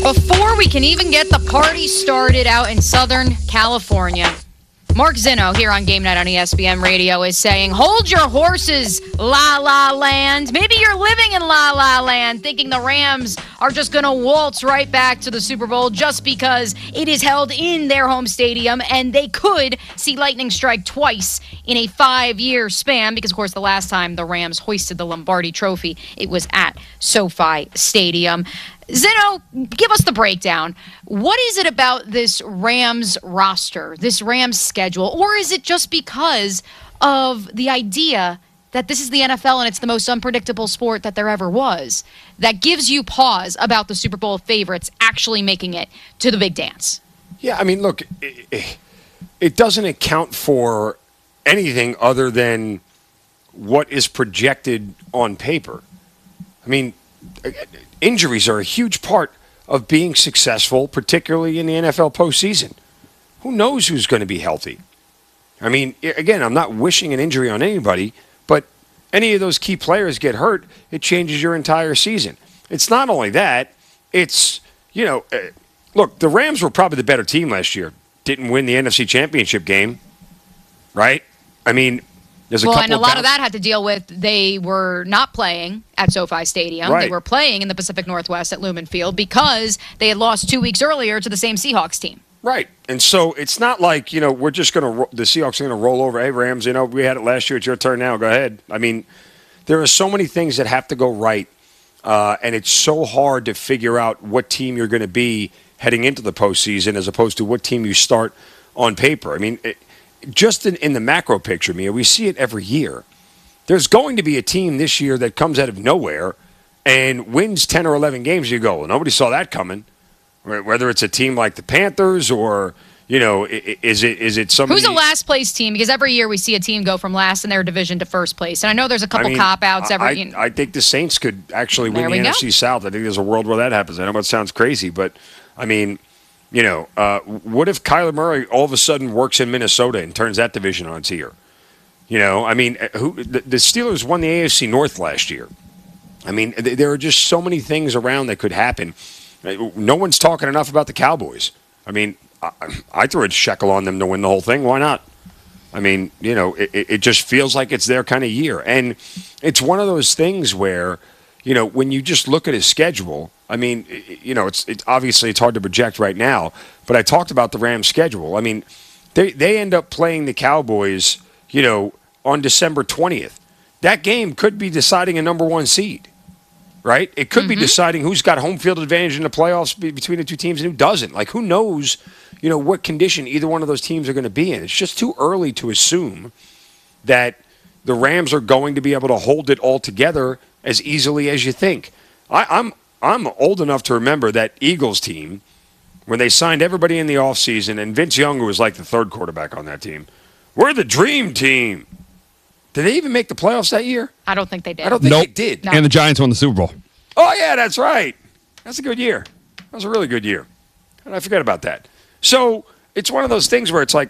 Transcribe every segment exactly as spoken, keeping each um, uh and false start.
Before we can even get the party started out in Southern California, Mark Zinno here on Game Night on E S P N Radio is saying, hold your horses, La La Land. Maybe you're living in La La Land thinking the Rams are just going to waltz right back to the Super Bowl just because it is held in their home stadium and they could see lightning strike twice in a five-year span because, of course, the last time the Rams hoisted the Lombardi Trophy, it was at SoFi Stadium. Zinno, give us the breakdown. What is it about this Rams roster, this Rams schedule, or is it just because of the idea that this is the N F L and it's the most unpredictable sport that there ever was that gives you pause about the Super Bowl favorites actually making it to the big dance? Yeah, I mean, look, it, it doesn't account for anything other than what is projected on paper. I mean, injuries are a huge part of being successful, particularly in the N F L postseason. Who knows who's going to be healthy? I mean, again, I'm not wishing an injury on anybody, but any of those key players get hurt, it changes your entire season. It's not only that, it's, you know, uh, look, the Rams were probably the better team last year. Didn't win the N F C Championship game, right? I mean, there's a well, couple and a of lot bounce- of that had to deal with they were not playing at SoFi Stadium. Right. They were playing in the Pacific Northwest at Lumen Field because they had lost two weeks earlier to the same Seahawks team. Right. And so it's not like, you know, we're just going to, the Seahawks are going to roll over. Hey, Rams, you know, we had it last year. It's your turn now. Go ahead. I mean, there are so many things that have to go right, uh, and it's so hard to figure out what team you're going to be heading into the postseason as opposed to what team you start on paper. I mean, it, just in, in the macro picture, Mia, we see it every year. There's going to be a team this year that comes out of nowhere and wins ten or eleven games. You go, well, nobody saw that coming. Whether it's a team like the Panthers or, you know, is it is it somebody... Who's a last place team? Because every year we see a team go from last in their division to first place. And I know there's a couple I mean, cop-outs. Every, I, you know. I think the Saints could actually win There the we N go. F C South. I think there's a world where that happens. I know it sounds crazy, but, I mean, you know, uh, what if Kyler Murray all of a sudden works in Minnesota and turns that division on its ear? You know, I mean, who the, the Steelers won the A F C North last year. I mean, th- there are just so many things around that could happen. No one's talking enough about the Cowboys. I mean, I, I threw a shekel on them to win the whole thing. Why not? I mean, you know, it, it just feels like it's their kind of year. And it's one of those things where, you know, when you just look at his schedule, I mean, you know, it's, it's obviously it's hard to project right now, but I talked about the Rams' schedule. I mean, they, they end up playing the Cowboys, you know, on December twentieth. That game could be deciding a number one seed. Right? It could mm-hmm. be deciding who's got home field advantage in the playoffs between the two teams and who doesn't. Like, who knows, you know, what condition either one of those teams are going to be in. It's just too early to assume that the Rams are going to be able to hold it all together as easily as you think. I, I'm I'm old enough to remember that Eagles team, when they signed everybody in the offseason, and Vince Young, who was like the third quarterback on that team, we're the dream team. Did they even make the playoffs that year? I don't think they did. I don't think nope. they did. No. And the Giants won the Super Bowl. Oh, yeah, that's right. That's a good year. That was a really good year. And I forget about that. So it's one of those things where it's like,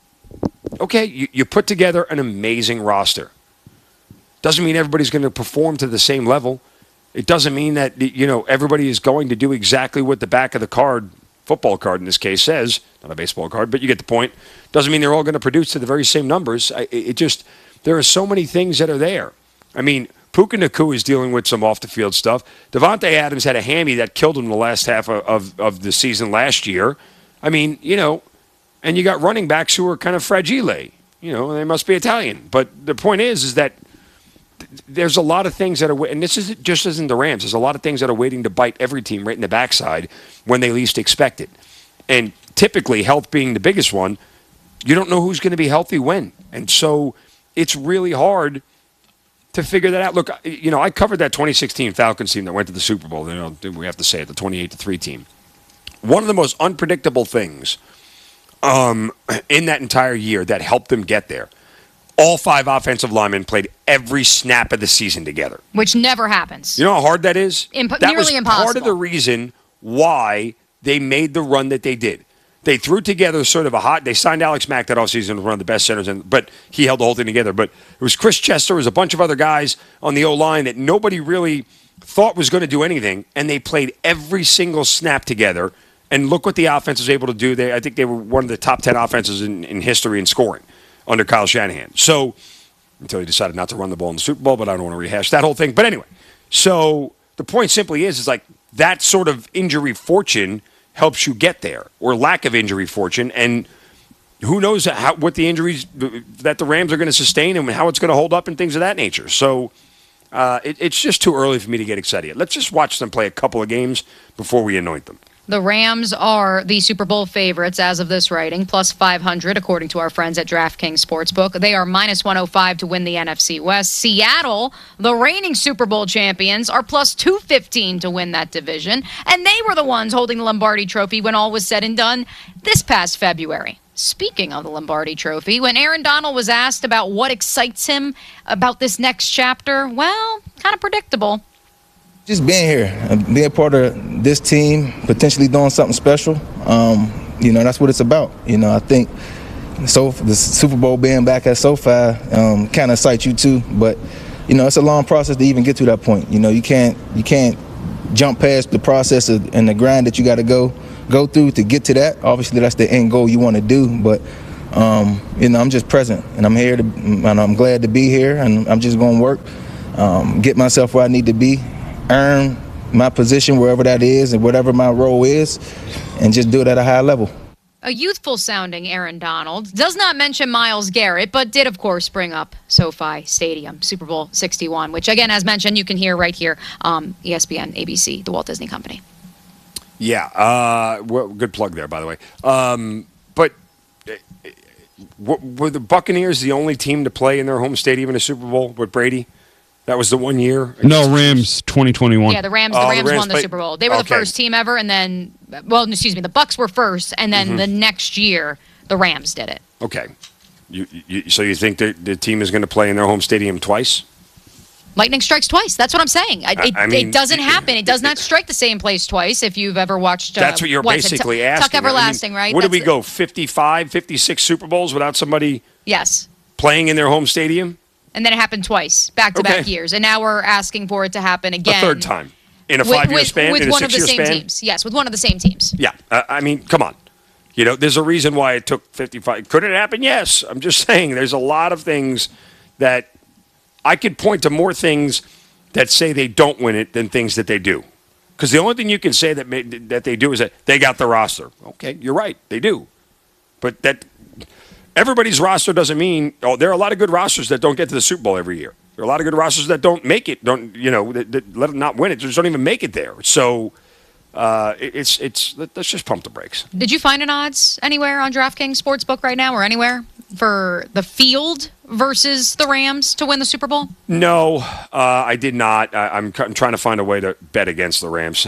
okay, you, you put together an amazing roster. Doesn't mean everybody's going to perform to the same level. It doesn't mean that, you know, everybody is going to do exactly what the back of the card, football card in this case, says. Not a baseball card, but you get the point. Doesn't mean they're all going to produce to the very same numbers. I, it just... There are so many things that are there. I mean, Puka Nacua is dealing with some off-the-field stuff. Devontae Adams had a hammy that killed him the last half of, of, of the season last year. I mean, you know, and you got running backs who are kind of fragile. You know, they must be Italian. But the point is, is that th- there's a lot of things that are, and this is just isn't the Rams. There's a lot of things that are waiting to bite every team right in the backside when they least expect it. And typically, health being the biggest one, you don't know who's going to be healthy when. And so it's really hard to figure that out. Look, you know, I covered that twenty sixteen Falcons team that went to the Super Bowl. You know, we have to say it, the twenty-eight to three team. One of the most unpredictable things um, in that entire year that helped them get there, all five offensive linemen played every snap of the season together. Which never happens. You know how hard that is? Imp- that nearly was impossible. Part of the reason why they made the run that they did. They threw together sort of a hot. They signed Alex Mack that offseason, one of the best centers, in, but he held the whole thing together. But it was Chris Chester, it was a bunch of other guys on the O line that nobody really thought was going to do anything, and they played every single snap together. And look what the offense was able to do. They, I think they were one of the top ten offenses in, in history in scoring under Kyle Shanahan. So, until he decided not to run the ball in the Super Bowl, but I don't want to rehash that whole thing. But anyway, so the point simply is, is like that sort of injury fortune helps you get there, or lack of injury fortune. And who knows how, what the injuries that the Rams are going to sustain and how it's going to hold up and things of that nature. So uh, it, it's just too early for me to get excited. Let's just watch them play a couple of games before we anoint them. The Rams are the Super Bowl favorites as of this writing, plus five hundred, according to our friends at DraftKings Sportsbook. They are minus one oh five to win the N F C West. Seattle, the reigning Super Bowl champions, are plus two fifteen to win that division. And they were the ones holding the Lombardi Trophy when all was said and done this past February. Speaking of the Lombardi Trophy, when Aaron Donald was asked about what excites him about this next chapter, well, kind of predictable. Just being here, being part of this team, potentially doing something special, um, you know, that's what it's about. You know, I think so the Super Bowl being back at SoFi um, kind of excites you too, but, you know, it's a long process to even get to that point. You know, you can't you can't jump past the process of, and the grind that you got to go go through to get to that. Obviously, that's the end goal you want to do, but, um, you know, I'm just present, and I'm here, to, and I'm glad to be here, and I'm just going to work, um, get myself where I need to be, earn my position wherever that is and whatever my role is, and just do it at a high level. A youthful-sounding Aaron Donald does not mention Myles Garrett, but did, of course, bring up SoFi Stadium, Super Bowl sixty-one, which, again, as mentioned, you can hear right here, um, E S P N, A B C, the Walt Disney Company. Yeah, uh, well, good plug there, by the way. Um, but uh, were the Buccaneers the only team to play in their home stadium in a Super Bowl with Brady? That was the one year? No, Rams twenty twenty-one. Yeah, the Rams, the oh, Rams, the Rams won the played, Super Bowl. They were okay. the first team ever, and then, well, excuse me, the Bucs were first, and then mm-hmm. the next year, the Rams did it. Okay. You, you, so you think the, the team is going to play in their home stadium twice? Lightning strikes twice. That's what I'm saying. I, it, I mean, it doesn't happen. It does not strike the same place twice if you've ever watched. Uh, that's what you're what, basically t- asking. Tuck Everlasting, I mean, right? What that's did we the, go, fifty-five, fifty-six Super Bowls without somebody yes. playing in their home stadium? And then it happened twice, back-to-back okay. years. And now we're asking for it to happen again. A third time. In a with, five-year with, span? With in a one of the six-year same span? teams. Yes, with one of the same teams. Yeah. Uh, I mean, come on. You know, there's a reason why it took fifty-five. Could it happen? Yes. I'm just saying there's a lot of things that I could point to more things that say they don't win it than things that they do. Because the only thing you can say that may, that they do is that they got the roster. Okay, you're right. They do. But that everybody's roster doesn't mean, oh, there are a lot of good rosters that don't get to the Super Bowl every year. There are a lot of good rosters that don't make it, don't, you know, that, that let them not win it, just don't even make it there. So uh, it, it's, it's, let's just pump the brakes. Did you find an odds anywhere on DraftKings Sportsbook right now or anywhere for the field versus the Rams to win the Super Bowl? No, uh, I did not. I, I'm, I'm trying to find a way to bet against the Rams.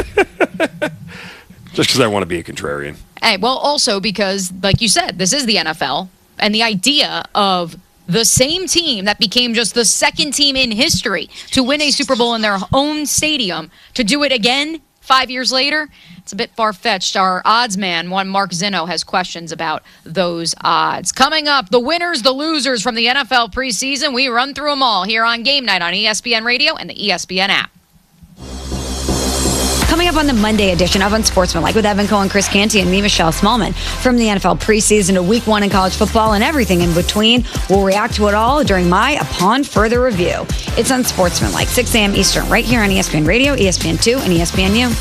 Just because I want to be a contrarian. Hey, well, also because, like you said, this is the N F L, and the idea of the same team that became just the second team in history to win a Super Bowl in their own stadium, to do it again five years later, it's a bit far-fetched. Our odds man, one Mark Zinno, has questions about those odds. Coming up, the winners, the losers from the N F L preseason. We run through them all here on Game Night on E S P N Radio and the E S P N app. Coming up on the Monday edition of Unsportsmanlike with Evan Cohen, Chris Canty, and me, Michelle Smallman. From the N F L preseason to week one in college football and everything in between, we'll react to it all during my Upon Further Review. It's Unsportsmanlike, six a.m. Eastern, right here on E S P N Radio, E S P N two, and E S P N U.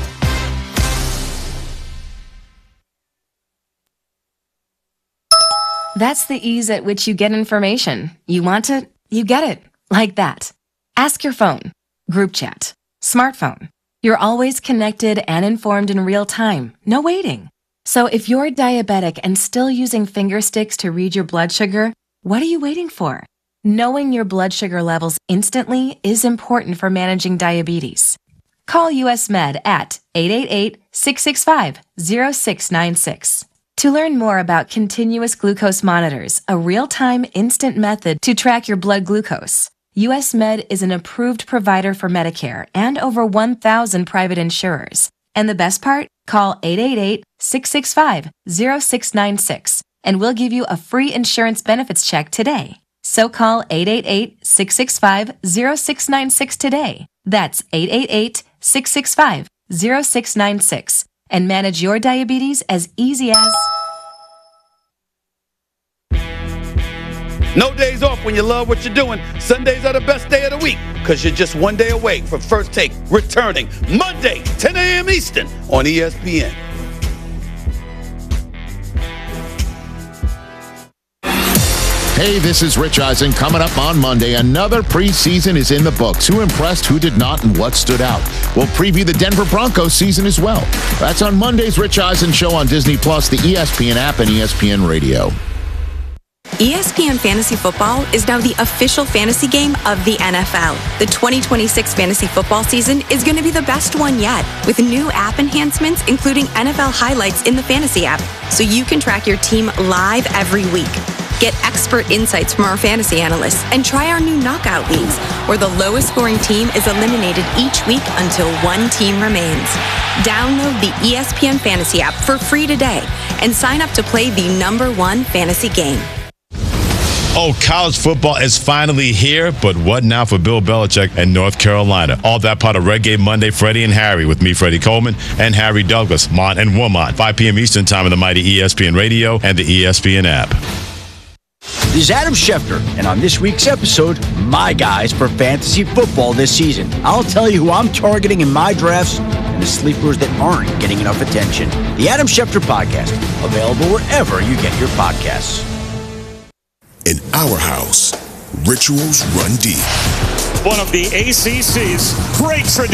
That's the ease at which you get information. You want it, you get it. Like that. Ask your phone. Group chat. Smartphone. You're always connected and informed in real time. No waiting. So if you're diabetic and still using finger sticks to read your blood sugar, what are you waiting for? Knowing your blood sugar levels instantly is important for managing diabetes. Call U S Med at eight eight eight, six six five, zero six nine six. To learn more about continuous glucose monitors, a real-time instant method to track your blood glucose, U S Med is an approved provider for Medicare and over one thousand private insurers. And the best part? Call eight eight eight, six six five, zero six nine six and we'll give you a free insurance benefits check today. So call eight eight eight, six six five, zero six nine six today. That's eight eight eight, six six five, zero six nine six. And manage your diabetes as easy as... No days off when you love what you're doing. Sundays are the best day of the week because you're just one day away from First Take returning Monday, ten a.m. Eastern on E S P N. Hey, this is Rich Eisen. Coming up on Monday, another preseason is in the books. Who impressed, who did not, and what stood out? We'll preview the Denver Broncos season as well. That's on Monday's Rich Eisen Show on Disney Plus, the E S P N app, and E S P N Radio. E S P N Fantasy Football is now the official fantasy game of the N F L. The twenty twenty-six fantasy football season is going to be the best one yet, with new app enhancements, including N F L highlights in the fantasy app, so you can track your team live every week. Get expert insights from our fantasy analysts and try our new knockout leagues, where the lowest scoring team is eliminated each week until one team remains. Download the E S P N Fantasy app for free today and sign up to play the number one fantasy game. Oh, college football is finally here, but what now for Bill Belichick and North Carolina? All that part of Red Game Monday, Freddie and Harry, with me, Freddie Coleman, and Harry Douglas, Mon and Woman, five p.m. Eastern Time on the mighty E S P N Radio and the E S P N app. This is Adam Schefter, and on this week's episode, my guys for fantasy football this season. I'll tell you who I'm targeting in my drafts and the sleepers that aren't getting enough attention. The Adam Schefter Podcast, available wherever you get your podcasts. In our house, rituals run deep. One of the A C C's great traditions.